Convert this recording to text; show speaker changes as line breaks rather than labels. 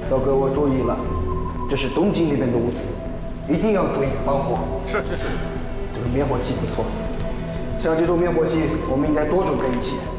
都给我注意了，这是东京那边的物资，一定要注意防火。
是。
这个灭火器不错，像这种灭火器，我们应该多准备一些。